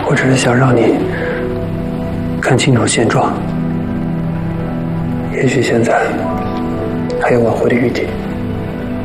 我只是想让你看清楚现状，也许现在还有挽回的余地。